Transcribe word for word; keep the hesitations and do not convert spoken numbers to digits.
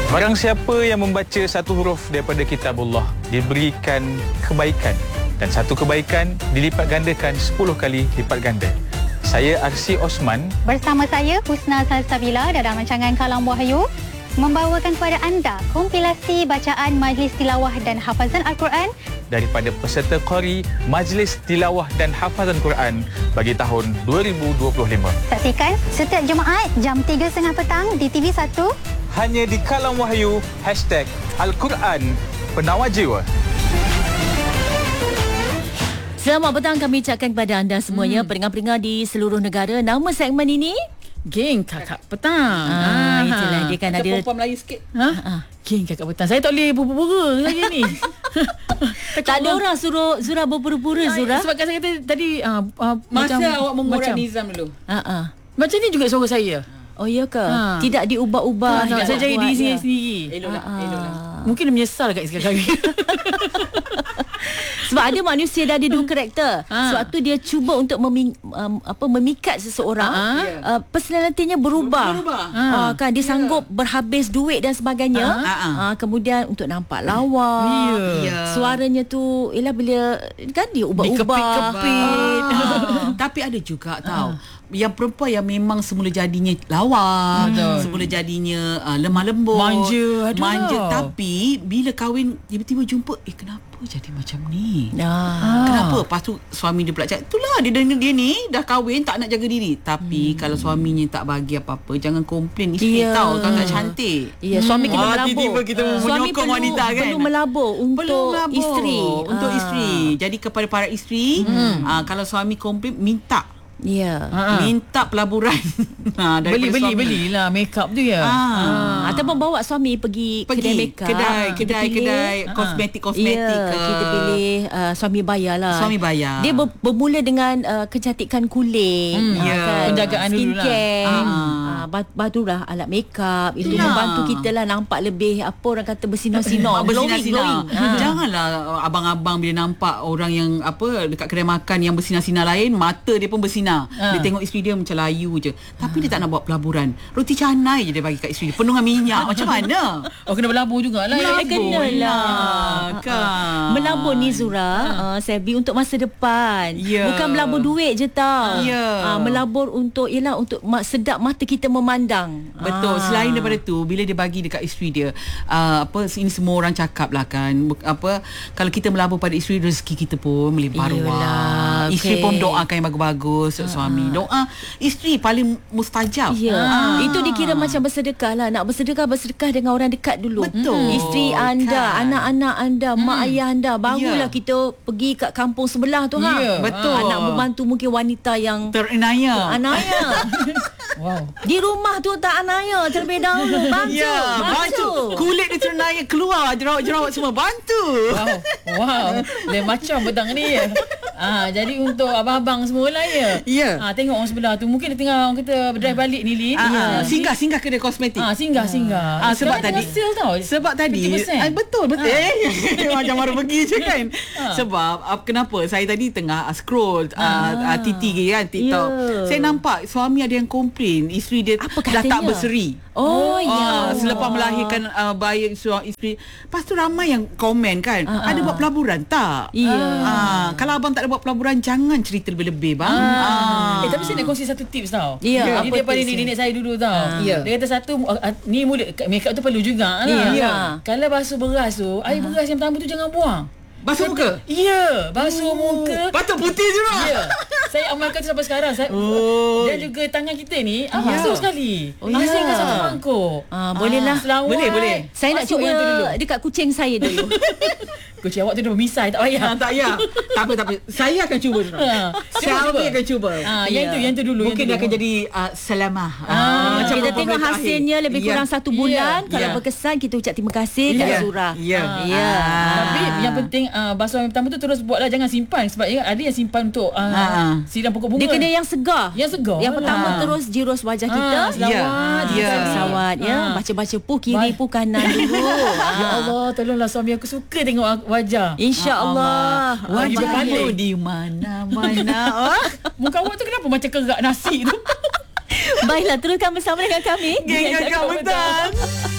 Barang siapa yang membaca satu huruf daripada kitabullah diberikan kebaikan, dan satu kebaikan dilipat gandakan sepuluh kali lipat ganda. Saya Arsi Osman bersama saya Husna Salsabila dalam rancangan Kalam Wahyu membawakan kepada anda kompilasi bacaan Majlis Tilawah dan Hafazan Al-Quran daripada peserta Qari Majlis Tilawah dan Hafazan Quran bagi tahun dua ribu dua puluh lima. Saksikan setiap Jumaat jam tiga tiga puluh petang di T V satu. Hanya di Kalam Wahyu, hashtag Al-Quran Penawar Jiwa. Selamat petang kami ucapkan kepada anda semuanya, hmm. pendengar-pendengar di seluruh negara. Nama segmen ini Geng Kakak Petang. Ah, itulah dia kan ada ada Melayu sikit. Ha? Ah, Geng Kakak Petang. Saya tak boleh pura-pura lagi ni. Tak ada orang suruh Zura berpura-pura, Zura. Sebab saya kata tadi uh, uh, masa macam, awak mengurat macam, Nizam dulu. Ha ah. Macam ni juga suara saya. Oh ya ke? Ha. Tidak diubah-ubah. Tak, tak, saya jadi diri saya sendiri. Eloklah, eloklah. Mungkin dia menyesal kat sekali. Sebab ada manusia dah ada dua karakter. Ha. Sebab tu dia cuba untuk memi, um, apa memikat seseorang. Ha. Uh, personalitinya berubah. Berubah. Ha. Uh, kan dia yeah. sanggup berhabis duit dan sebagainya. Ha. Uh, kemudian untuk nampak lawa. Yeah. Yeah. Suaranya tu ialah bila kan dia ubah-ubah. Dikepit-kepit. Ah. Tapi ada juga tahu. Yang perempuan yang memang semula jadinya lawa, Betul. semula jadinya uh, lemah lembut, manja, manja, lah. Tapi bila kahwin tiba-tiba jumpa, eh kenapa jadi macam ni? Ah. Kenapa? Lepas tu suami dia pula cakap, itulah dia, dia, dia ni dah kahwin tak nak jaga diri. Tapi hmm. kalau suaminya tak bagi apa-apa, jangan komplain. Isteri yeah. tahu kan tak cantik. Ya, yeah, suami hmm. kena ah, melabur. Tiba-tiba kita suami menyokong perlu, wanita kan. Perlu melabur untuk perlu melabur isteri. Untuk ah. isteri. Jadi kepada para isteri, hmm. ah, kalau suami komplain, minta. Ya. Ha. Minta pelaburan. ha, beli beli belilah make up tu ya. Ha. Ha. Ataupun bawa suami pergi, pergi kedai make up. Kedai kedai pilih, kedai kosmetik kosmetik ya, ke. Kita pilih uh, suami bayarlah. Suami bayar. Dia ber, bermula dengan uh, kecantikan kulit, hmm, uh, yeah. kan, penjagaan dulu lah. skincare. Ah. Uh, barulah alat make up. Itu Itulah. membantu kita lah nampak lebih apa orang kata bersinar-sinar. Bersinar-sinar. Ha. Janganlah abang-abang bila nampak orang yang apa dekat kedai makan yang bersinar-sinar lain, mata dia pun bersinar. Ha. Dia tengok isteri dia macam layu je. Tapi ha. dia tak nak buat pelaburan. Roti canai je dia bagi kat isteri dia. Penuh dengan minyak. Macam mana? Oh, kena berlabur jugalah. Melabur. Kena lah. Kan. Melabur ni Zura, ha. uh, Sebi untuk masa depan. Yeah. Bukan melabur duit je tau. Yeah. Uh, melabur untuk ialah untuk sedap mata kita memandang. Betul. Ah. Selain daripada tu, bila dia bagi dekat isteri dia, uh, apa ini semua orang cakap lah kan, apa kalau kita melabur pada isteri, rezeki kita pun melimpah ruah. Isteri okay. pun doakan yang bagus-bagus untuk uh. suami. Doa isteri paling mustajab. Ya. Ah. Itu dikira macam bersedekah lah. Nak bersedekah, bersedekah dengan orang dekat dulu. Betul. Hmm. Isteri anda, kan. anak-anak anda, hmm. mak ayah anda. Barulah yeah. kita pergi kat kampung sebelah tu. Ha. Yeah. Betul. Anak membantu mungkin wanita yang terinaya. Anaya. Wow. Di rumah tu tak anaya terlebih dahulu. Bantu. Ya, bantu. bantu. Kulit dia ternaya keluar, jerawat-jerawat semua. Bantu. Wow. Wow. Lain macam petang ni ya. Ah, jadi untuk abang-abang semualah ya. Ya. Ah, tengok orang sebelah tu. Mungkin dia tengah orang kata berdrive balik ni Lin. Ah, singgah singgah kedai kosmetik. Ah, singgah singgah. Ah, sebab Sekarang tadi tengah sale tau. Sebab tadi ah, betul betul. Eh, macam baru pergi je kan. Ah. Sebab ah, kenapa saya tadi tengah ah, scroll ah, ah, T T kan TikTok. Yeah. Saya nampak suami ada yang komplain isteri dia apa dah tak katanya? berseri. Oh, Ah, ya. selepas melahirkan uh, bayi suami isteri. Lepas tu ramai yang komen kan, Ah, ada ah. buat pelaburan tak? Ya. Ah, kalau abang tak ada buat pelaburan, jangan cerita lebih-lebih bang. Ah. Eh, tapi saya nak kongsi satu tips tau. Ya, Ini apa daripada tips nenek saya dulu tau. Ah. Ya. Dia kata satu, uh, ni mulut make up tu perlu juga lah. Ya. Ya. Kalau basuh beras tu, air beras yang pertama tu jangan buang. Basuh muka? Ya, basuh muka. Patut putih juga. Ya. Saya amalkan sampai sekarang. Saya, Oh. dan juga tangan kita ni ah, Ya. basuh sekali. Oh, Hasilkan ya. satu mangkuk. Ah, bolehlah. Selawat. Boleh, boleh. Saya nak Masuk cuba yang tu dulu. dekat kucing saya dulu. Kucing awak tu dah bermisai, tak payah. Ah, tak payah. Tak apa, tak apa. Saya akan cuba. Ha. Selby akan cuba. Ah, Ya. yang tu, yang tu dulu. Mungkin dia yang tu akan dulu. jadi uh, selamah. Ah, macam kita perempuan tengok terakhir. hasilnya lebih kurang Ya. satu bulan. Ya. Kalau Ya. berkesan, kita ucap terima kasih kat Ya. Zura. Ya. Ah, ya. Ah. Tapi yang penting uh, basuhan yang pertama tu terus buatlah, jangan simpan. Sebab ya, ada yang simpan untuk uh, Ah. siram pokok bunga. Dia kena yang segar. Yang segar Yang pertama lah. terus jirus wajah kita. Ah, selawat. Ya. Ya. Sawat ya. Ah. Baca-baca pu kiri Ba- pu kanan dulu. Ya Allah, tolonglah suami aku suka tengok wajah. InsyaAllah. Wajah Wajahmu berpaling. di mana-mana. Oh. Muka awak tu kenapa macam kerak nasi tu? Baiklah, teruskan bersama dengan kami. Geng Kakak